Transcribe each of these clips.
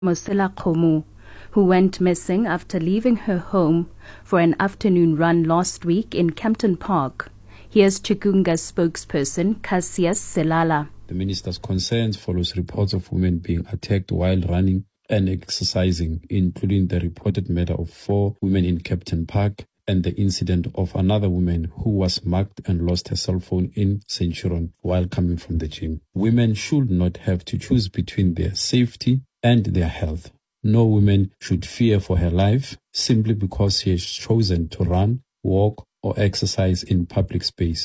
Mosela Khomu, who went missing after leaving her home for an afternoon run last week in Kempton Park. Here's Chikunga's spokesperson, Cassius Selala. The minister's concerns follows reports of women being attacked while running and exercising, including the reported murder of 4 women in Kempton Park and the incident of another woman who was mugged and lost her cell phone in Centurion while coming from the gym. Women should not have to choose between their safety and their health. No woman should fear for her life simply because she has chosen to run, walk, or exercise in public space.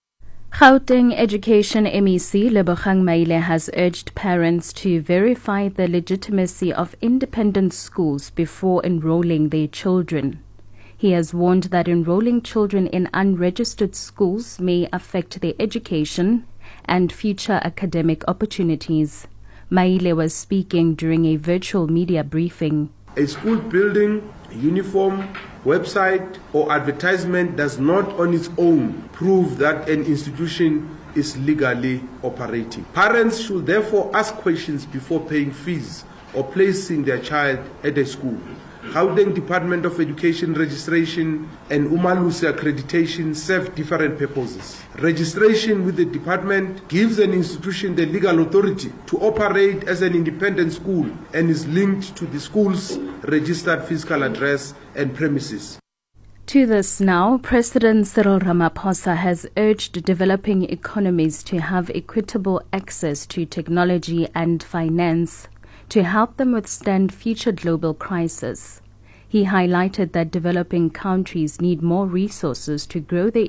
Gauteng Education MEC Lebogang Maile has urged parents to verify the legitimacy of independent schools before enrolling their children. He has warned that enrolling children in unregistered schools may affect their education and future academic opportunities. Maile was speaking during a virtual media briefing. A school building, uniform, website or advertisement does not on its own prove that an institution is legally operating. Parents should therefore ask questions before paying fees or placing their child at a school. Gauteng Department of Education registration and Umalusi accreditation serve different purposes. Registration with the department gives an institution the legal authority to operate as an independent school and is linked to the school's registered physical address and premises. To this now, President Cyril Ramaphosa has urged developing economies to have equitable access to technology and finance to help them withstand future global crises. He highlighted that developing countries need more resources to grow their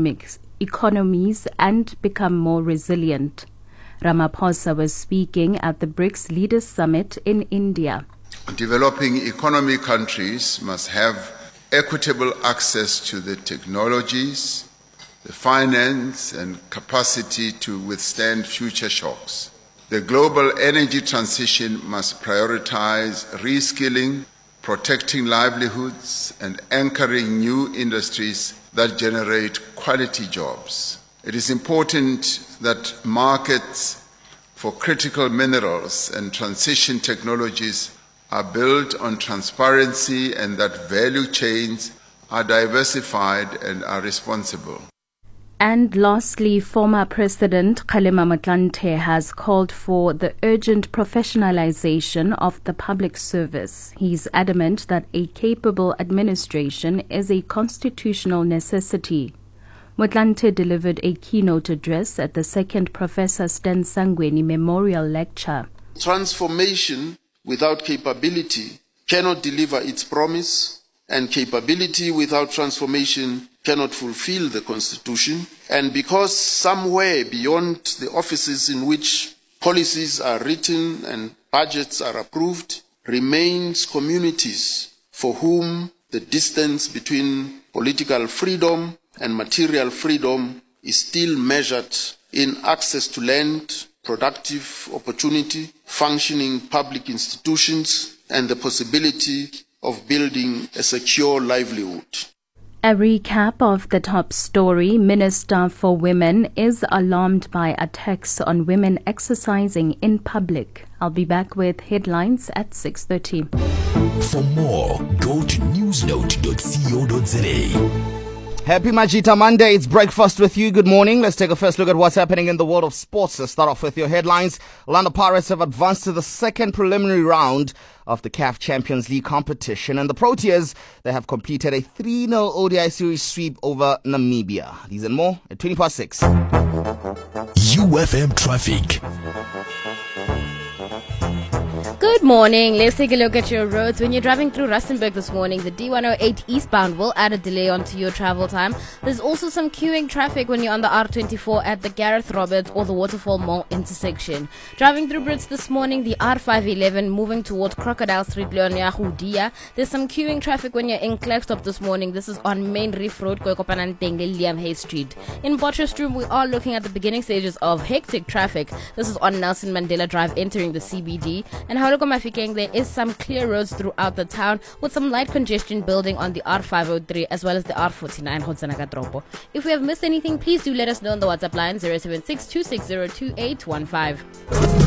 economies and become more resilient. Ramaphosa was speaking at the BRICS Leaders Summit in India. Developing economy countries must have equitable access to the technologies, the finance and capacity to withstand future shocks. The global energy transition must prioritize reskilling, protecting livelihoods, and anchoring new industries that generate quality jobs. It is important that markets for critical minerals and transition technologies are built on transparency and that value chains are diversified and are responsible. And lastly, former President Kgalema Motlanthe has called for the urgent professionalization of the public service. He's adamant that a capable administration is a constitutional necessity. Motlanthe delivered a keynote address at the 2nd Professor Stan Sangweni Memorial Lecture. Transformation without capability cannot deliver its promise, and capability without transformation cannot fulfill the Constitution. And because somewhere beyond the offices in which policies are written and budgets are approved remains communities for whom the distance between political freedom and material freedom is still measured in access to land, productive opportunity, functioning public institutions, and the possibility of building a secure livelihood. A recap of the top story. Minister for Women is alarmed by attacks on women exercising in public. I'll be back with headlines at 6:30. For more, go to newsnote.co.za. Happy Majita Monday. It's breakfast with you. Good morning. Let's take a first look at what's happening in the world of sports. Let's start off with your headlines. Orlando Pirates have advanced to the second preliminary round of the CAF Champions League competition. And the Proteas, they have completed a 3-0 ODI series sweep over Namibia. These and more at 6:20. UFM Traffic. Good morning. Let's take a look at your roads. When you're driving through Rustenburg this morning, the D108 eastbound will add a delay onto your travel time. There's also some queuing traffic when you're on the R24 at the Gareth Roberts or the Waterfall Mall intersection. Driving through Brits this morning, the R511 moving towards Crocodile Street, Leonia Hudia. There's some queuing traffic when you're in Klerksdorp this morning. This is on Main Reef Road, Koikopananteng, Liam Hay Street. In Potchefstroom, we are looking at the beginning stages of hectic traffic. This is on Nelson Mandela Drive entering the CBD. And Hauloko Mafikeng, there is some clear roads throughout the town with some light congestion building on the R503 as well as the R49 Hodzanakatropo. If we have missed anything, please do let us know on the WhatsApp line 076 260 2815.